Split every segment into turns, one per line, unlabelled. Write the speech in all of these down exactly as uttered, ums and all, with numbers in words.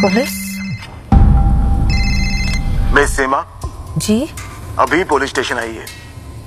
Police?
Miss सीमा
जी?
अभी police station आई है।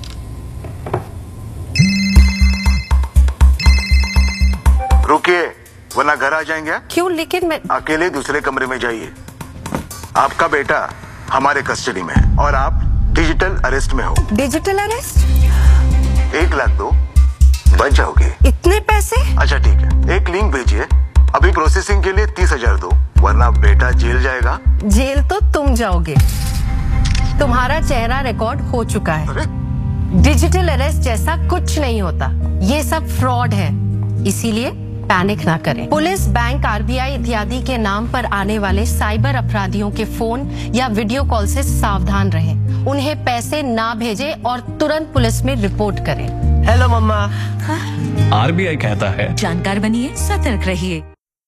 रुकिए वरना घर आ जाएंगे।
क्यों? लेकिन मैं
अकेले दूसरे कमरे में जाइए। आपका बेटा हमारे कस्टडी में है और आप डिजिटल अरेस्ट में हो।
Digital arrest?
एक लाख दो बच जाओगे।
इतने पैसे?
अच्छा ठीक है, एक लिंक भेजिए। अभी प्रोसेसिंग के लिए तीस हजार दो, वरना बेटा जेल जाएगा।
जेल तो तुम जाओगे। तुम्हारा चेहरा रिकॉर्ड हो चुका है।
अरे?
डिजिटल अरेस्ट जैसा कुछ नहीं होता, ये सब फ्रॉड है। इसीलिए पैनिक ना करें। पुलिस, बैंक, आरबीआई इत्यादि के नाम पर आने वाले साइबर अपराधियों के फोन या वीडियो कॉल से सावधान रहें। उन्हें पैसे ना भेजें और तुरंत पुलिस में रिपोर्ट करें।
हेलो मम्मा।
आरबीआई कहता है
जानकार बनिए, सतर्क रहिए।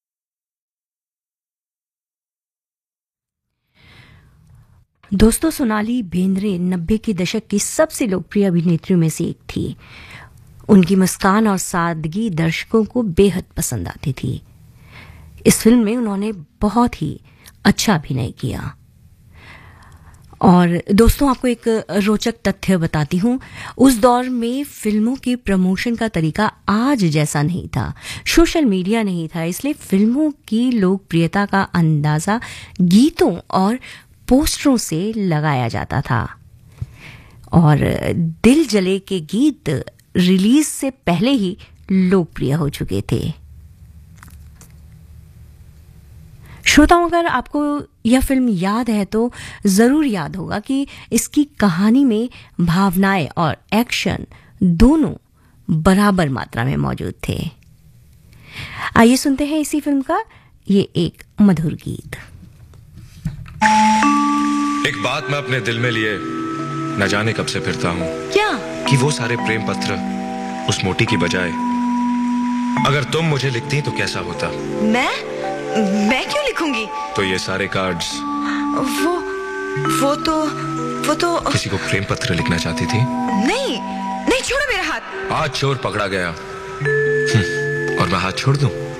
दोस्तों, सोनाली बेंद्रे नब्बे के दशक की सबसे लोकप्रिय अभिनेत्रियों में से एक थी। उनकी मुस्कान और सादगी दर्शकों को बेहद पसंद आती थी। इस फिल्म में उन्होंने बहुत ही अच्छा अभिनय किया। और दोस्तों, आपको एक रोचक तथ्य बताती हूँ। उस दौर में फिल्मों के प्रमोशन का तरीका आज जैसा नहीं था। सोशल मीडिया नहीं था, इसलिए फिल्मों की लोकप्रियता का अंदाजा गीतों और पोस्टरों से लगाया जाता था। और दिल जले के गीत रिलीज से पहले ही लोकप्रिय हो चुके थे। श्रोताओं, अगर आपको यह फिल्म याद है तो जरूर याद होगा कि इसकी कहानी में भावनाएं और एक्शन दोनों बराबर मात्रा में मौजूद थे। आइए सुनते हैं इसी फिल्म का ये एक मधुर गीत।
एक बात मैं अपने दिल में लिए न जाने कब से फिरता हूँ।
क्या?
कि वो सारे प्रेम पत्र उस मोटी की बजाय अगर तुम मुझे लिखती तो कैसा होता।
मैं मैं क्यों लिखूंगी?
तो ये सारे कार्ड्स
वो वो तो वो तो
किसी को प्रेम पत्र लिखना चाहती थी।
नहीं नहीं, छोड़ो मेरा हाथ।
आज चोर पकड़ा गया और मैं हाथ छोड़ दूं?